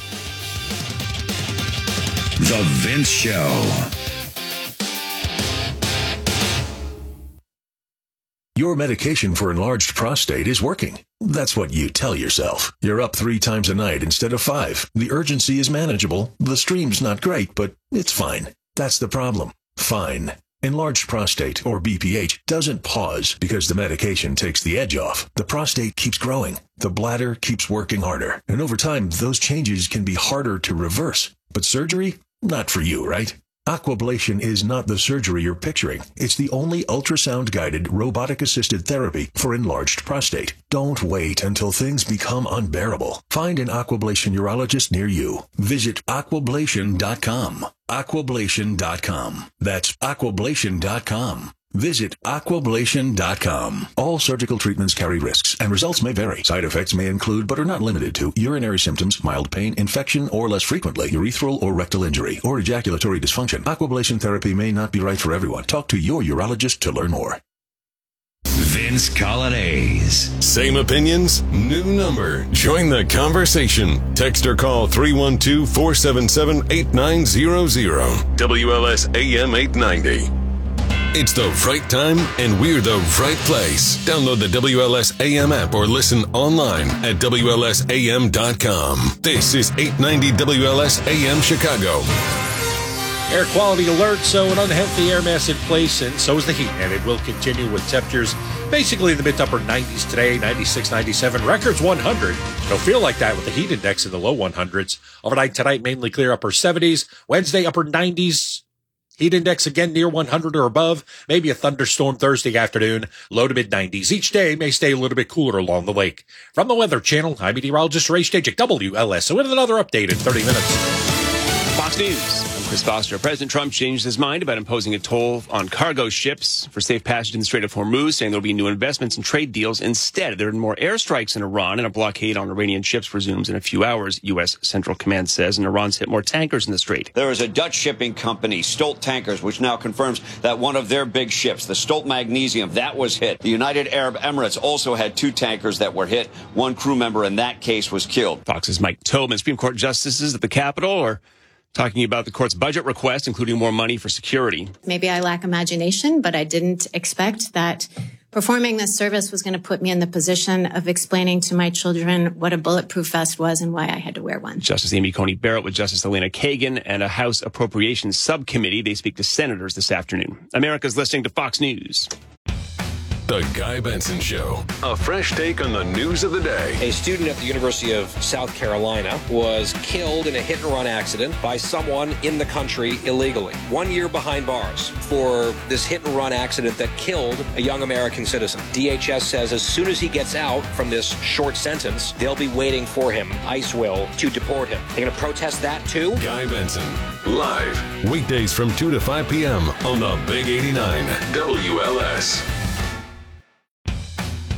The Vince Show. Your medication for enlarged prostate is working. That's what you tell yourself. You're up 3 times a night instead of 5. The urgency is manageable. The stream's not great, but it's fine. That's the problem. Fine. Enlarged prostate, or BPH, doesn't pause because the medication takes the edge off. The prostate keeps growing. The bladder keeps working harder. And over time, those changes can be harder to reverse. But surgery? Not for you, right? Aquablation is not the surgery you're picturing. It's the only ultrasound-guided, robotic-assisted therapy for enlarged prostate. Don't wait until things become unbearable. Find an Aquablation urologist near you. Visit aquablation.com. Aquablation.com. That's aquablation.com. Visit aquablation.com. All surgical treatments carry risks, and results may vary. Side effects may include, but are not limited to, urinary symptoms, mild pain, infection, or less frequently, urethral or rectal injury, or ejaculatory dysfunction. Aquablation therapy may not be right for everyone. Talk to your urologist to learn more. Vince Colonnese. Same opinions, new number. Join the conversation. Text or call 312-477-8900. WLS AM 890. It's the right time, and we're the right place. Download the WLS AM app or listen online at WLSAM.com. This is 890 WLS AM Chicago. Air quality alert, so an unhealthy air mass in place, and so is the heat, and it will continue with temperatures basically in the mid to upper 90s today, 96, 97, records 100. It'll feel like that with the heat index in the low 100s. Overnight tonight, mainly clear upper 70s. Wednesday, upper 90s. Heat index again near 100 or above. Maybe a thunderstorm Thursday afternoon. Low to mid 90s. Each day may stay a little bit cooler along the lake. From the Weather Channel, I'm meteorologist Ray Stejcik, WLS. So with another update in 30 minutes. Fox News. I'm Chris Foster. President Trump changed his mind about imposing a toll on cargo ships for safe passage in the Strait of Hormuz, saying there'll be new investments and trade deals. Instead, there are more airstrikes in Iran, and a blockade on Iranian ships resumes in a few hours, U.S. Central Command says, and Iran's hit more tankers in the Strait. There is a Dutch shipping company, Stolt Tankers, which now confirms that one of their big ships, the Stolt Magnesium, that was hit. The United Arab Emirates also had 2 tankers that were hit. One crew member in that case was killed. Fox's Mike Tobin. Supreme Court justices at the Capitol are talking about the court's budget request, including more money for security. Maybe I lack imagination, but I didn't expect that performing this service was going to put me in the position of explaining to my children what a bulletproof vest was and why I had to wear one. Justice Amy Coney Barrett with Justice Elena Kagan and a House Appropriations Subcommittee. They speak to senators this afternoon. America's listening to Fox News. The Guy Benson Show. A fresh take on the news of the day. A student at the University of South Carolina was killed in a hit-and-run accident by someone in the country illegally. 1 year behind bars for this hit-and-run accident that killed a young American citizen. DHS says as soon as he gets out from this short sentence, they'll be waiting for him, ICE will, to deport him. They're going to protest that too? Guy Benson, live, weekdays from 2 to 5 p.m. on the Big 89 WLS.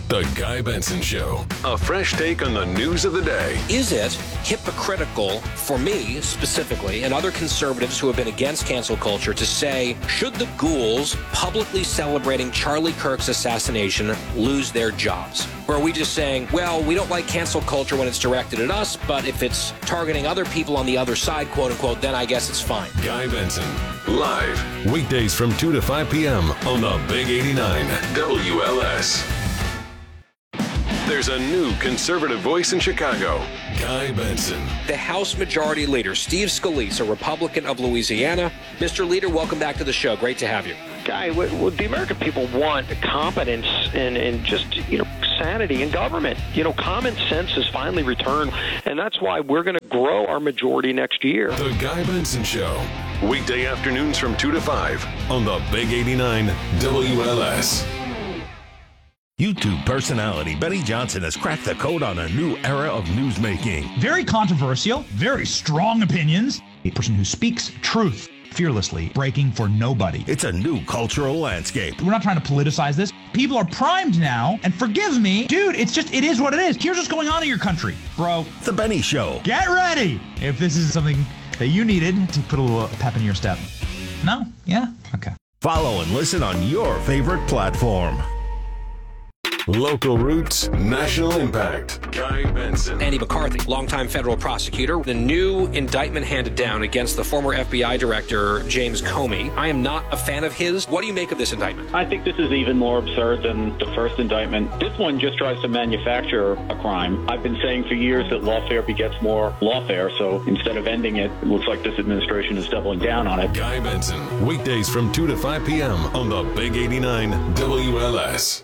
The Guy Benson Show. A fresh take on the news of the day. Is it hypocritical for me specifically and other conservatives who have been against cancel culture to say, should the ghouls publicly celebrating Charlie Kirk's assassination lose their jobs? Or are we just saying, well, we don't like cancel culture when it's directed at us, but if it's targeting other people on the other side, quote unquote, then I guess it's fine. Guy Benson, live, weekdays from 2 to 5 p.m. on the Big 89 WLS. There's a new conservative voice in Chicago, Guy Benson. The House Majority Leader, Steve Scalise, a Republican of Louisiana. Mr. Leader, welcome back to the show. Great to have you. Guy, what the American people want competence and just, sanity in government. Common sense has finally returned, and that's why we're going to grow our majority next year. The Guy Benson Show, weekday afternoons from 2 to 5 on the Big 89 WLS. YouTube personality Benny Johnson has cracked the code on a new era of newsmaking. Very controversial, very strong opinions. A person who speaks truth fearlessly, breaking for nobody. It's a new cultural landscape. We're not trying to politicize this. People are primed now, and forgive me, dude, it is what it is. Here's what's going on in your country, bro. The Benny Show. Get ready if this is something that you needed to put a little pep in your step. No? Yeah? Okay. Follow and listen on your favorite platform. Local roots, national impact. Guy Benson. Andy McCarthy, longtime federal prosecutor. The new indictment handed down against the former FBI director, James Comey. I am not a fan of his. What do you make of this indictment? I think this is even more absurd than the first indictment. This one just tries to manufacture a crime. I've been saying for years that lawfare begets more lawfare, so instead of ending it, it looks like this administration is doubling down on it. Guy Benson, weekdays from 2 to 5 p.m. on the Big 89 WLS.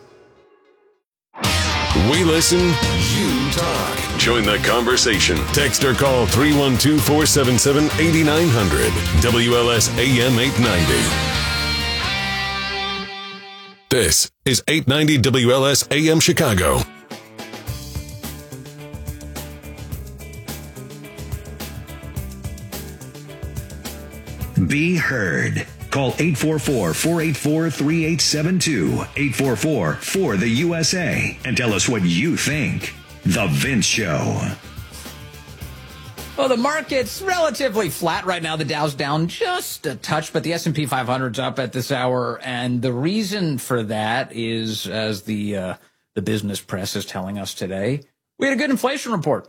We listen, you talk. Join the conversation. Text or call 312-477-8900. WLS AM 890. This is 890 WLS AM Chicago. Be heard. Call 844-484-3872, 844-4-the-USA, and tell us what you think. The Vince Show. Well, the market's relatively flat right now. The Dow's down just a touch, but the S&P 500's up at this hour. And the reason for that is, as the business press is telling us today, we had a good inflation report.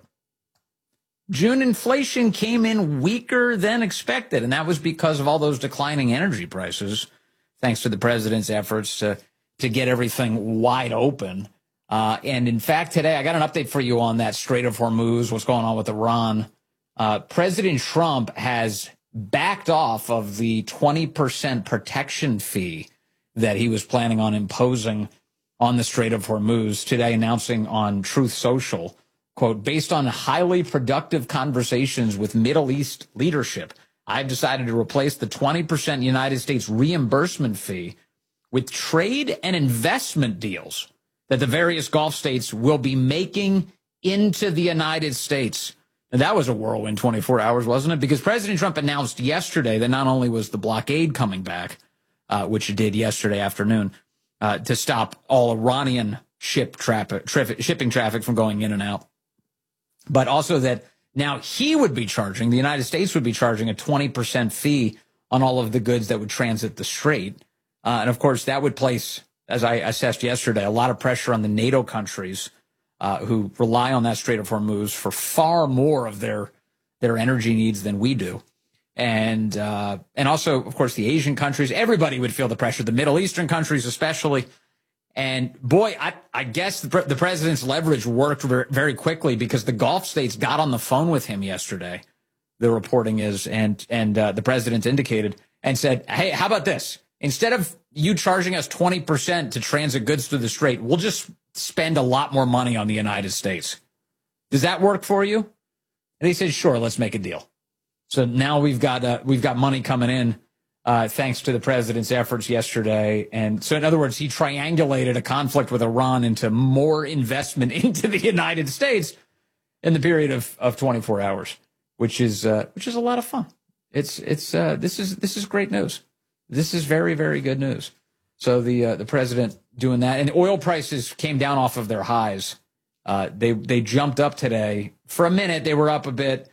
June inflation came in weaker than expected, and that was because of all those declining energy prices, thanks to the president's efforts to get everything wide open. And in fact, today, I got an update for you on that Strait of Hormuz, what's going on with Iran. President Trump has backed off of the 20% protection fee that he was planning on imposing on the Strait of Hormuz, today announcing on Truth Social, quote, based on highly productive conversations with Middle East leadership, I've decided to replace the 20% United States reimbursement fee with trade and investment deals that the various Gulf states will be making into the United States. And that was a whirlwind 24 hours, wasn't it? Because President Trump announced yesterday that not only was the blockade coming back, which it did yesterday afternoon, to stop all Iranian shipping traffic from going in and out, but also that now he would be charging, the United States would be charging a 20% fee on all of the goods that would transit the Strait. And of course, that would place, as I assessed yesterday, a lot of pressure on the NATO countries who rely on that Strait of Hormuz for far more of their energy needs than we do. And also, of course, the Asian countries, everybody would feel the pressure, the Middle Eastern countries especially. And boy, I guess the president's leverage worked very quickly because the Gulf states got on the phone with him yesterday, the reporting is, and the president indicated and said, hey, how about this? Instead of you charging us 20% to transit goods through the Strait, we'll just spend a lot more money on the United States. Does that work for you? And he said, sure, let's make a deal. So now we've got money coming in. Thanks to the president's efforts yesterday. And so, in other words, he triangulated a conflict with Iran into more investment into the United States in the period of 24 hours, which is a lot of fun. This is great news. This is very, very good news. So the president doing that. And oil prices came down off of their highs. They jumped up today. For a minute, they were up a bit.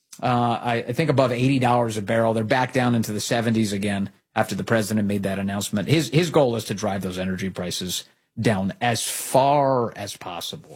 I think above $80 a barrel. They're back down into the 70s again after the president made that announcement. His goal is to drive those energy prices down as far as possible,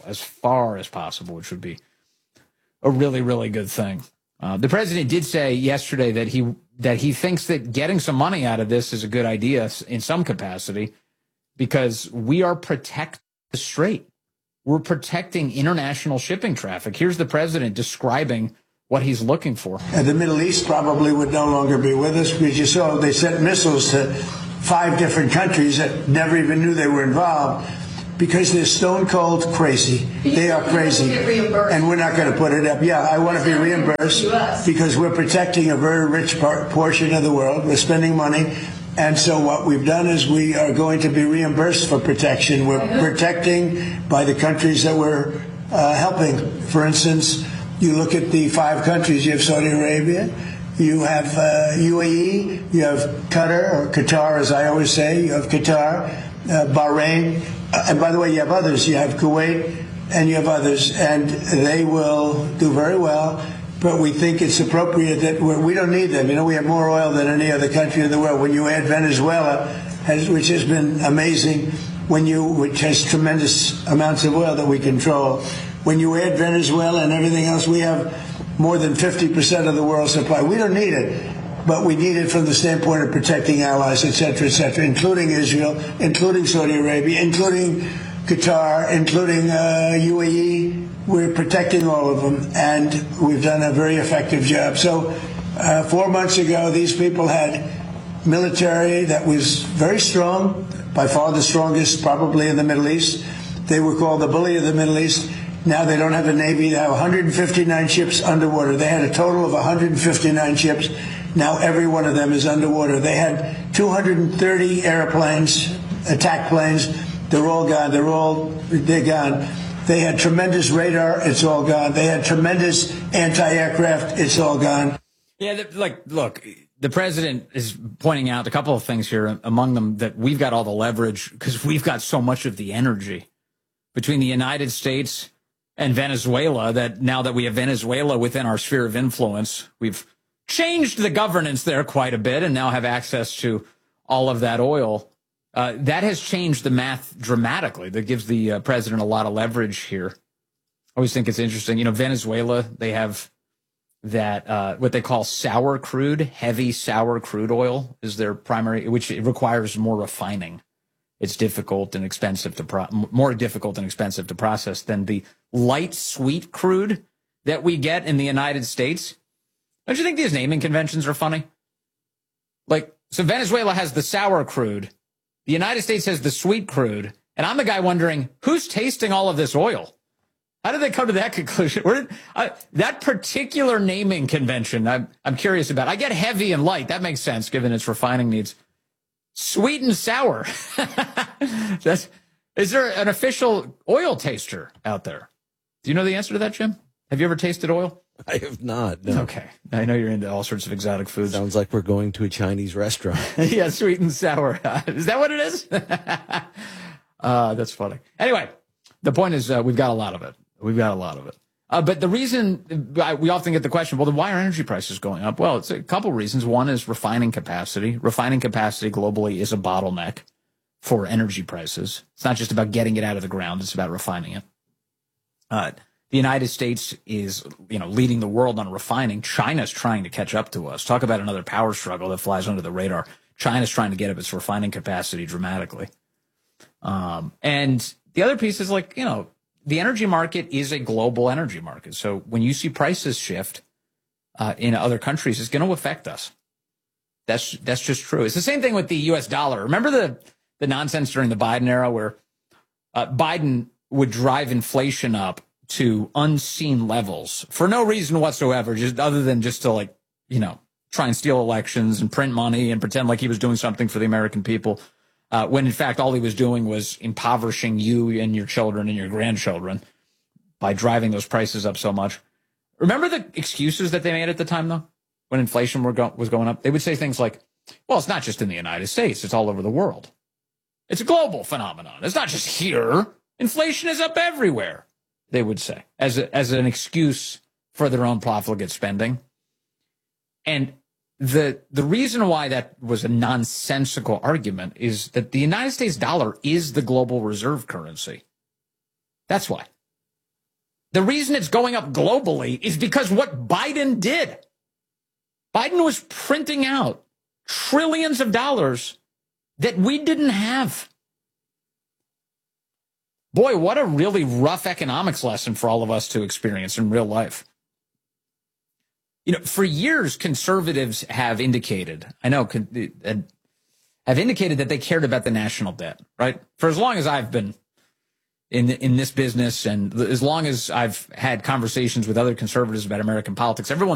which would be a really, really good thing. The president did say yesterday that he thinks that getting some money out of this is a good idea in some capacity because we are protecting the strait. We're protecting international shipping traffic. Here's the president describing what he's looking for. The Middle East probably would no longer be with us because you saw they sent missiles to 5 different countries that never even knew they were involved because they're stone cold crazy. They are crazy. And we're not going to put it up. Yeah, I want to be reimbursed because we're protecting a very rich portion of the world. We're spending money. And so what we've done is we are going to be reimbursed for protection. We're protecting by the countries that we're helping. For instance, you look at the 5 countries. You have Saudi Arabia, you have UAE, you have Qatar, or Qatar as I always say, you have Qatar, Bahrain, and by the way, you have others. You have Kuwait, and you have others, and they will do very well. But we think it's appropriate that we don't need them. You know, we have more oil than any other country in the world. When you add Venezuela, which has been amazing, which has tremendous amounts of oil that we control, when you add Venezuela and everything else, we have more than 50% of the world's supply. We don't need it, but we need it from the standpoint of protecting allies, et cetera, including Israel, including Saudi Arabia, including Qatar, including UAE. We're protecting all of them, and we've done a very effective job. So 4 months ago, these people had military that was very strong, by far the strongest probably in the Middle East. They were called the bully of the Middle East. Now they don't have a Navy. They have 159 ships underwater. They had a total of 159 ships. Now every one of them is underwater. They had 230 airplanes, attack planes. They're all gone. They're gone. They had tremendous radar. It's all gone. They had tremendous anti-aircraft. It's all gone. Yeah, look, the president is pointing out a couple of things here, among them that we've got all the leverage because we've got so much of the energy between the United States and Venezuela, that now that we have Venezuela within our sphere of influence, we've changed the governance there quite a bit and now have access to all of that oil. That has changed the math dramatically. That gives the president a lot of leverage here. I always think it's interesting. You know, Venezuela, they have that what they call sour crude, heavy sour crude oil is their primary, which requires more refining. It's difficult and expensive more difficult and expensive to process than the light sweet crude that we get in the United States. Don't you think these naming conventions are funny? So Venezuela has the sour crude, the United States has the sweet crude, and I'm the guy wondering who's tasting all of this oil. How did they come to that conclusion? That particular naming convention, I'm curious about. I get heavy and light. That makes sense given its refining needs. Sweet and sour. Is there an official oil taster out there? Do you know the answer to that, Jim? Have you ever tasted oil? I have not. No. Okay. I know you're into all sorts of exotic foods. Sounds like we're going to a Chinese restaurant. Yeah, sweet and sour. Is that what it is? That's funny. Anyway, the point is we've got a lot of it. But the reason we often get the question, well, then why are energy prices going up? Well, it's a couple reasons. One is refining capacity. Refining capacity globally is a bottleneck for energy prices. It's not just about getting it out of the ground. It's about refining it. The United States is, leading the world on refining. China's trying to catch up to us. Talk about another power struggle that flies under the radar. China's trying to get up its refining capacity dramatically. And the other piece is the energy market is a global energy market. So when you see prices shift in other countries, it's going to affect us. That's just true. It's the same thing with the U.S. dollar. Remember the nonsense during the Biden era where Biden would drive inflation up to unseen levels for no reason whatsoever, just other than just to try and steal elections and print money and pretend like he was doing something for the American people. When in fact, all he was doing was impoverishing you and your children and your grandchildren by driving those prices up so much. Remember the excuses that they made at the time, though, when inflation was going up? They would say things like, well, it's not just in the United States. It's all over the world. It's a global phenomenon. It's not just here. Inflation is up everywhere, they would say, as an excuse for their own profligate spending. And the reason why that was a nonsensical argument is that the United States dollar is the global reserve currency. That's why. The reason it's going up globally is because what Biden did. Biden was printing out trillions of dollars that we didn't have. Boy, what a really rough economics lesson for all of us to experience in real life. You know, for years, conservatives have indicated, that they cared about the national debt, right? For as long as I've been in this business and as long as I've had conversations with other conservatives about American politics, everyone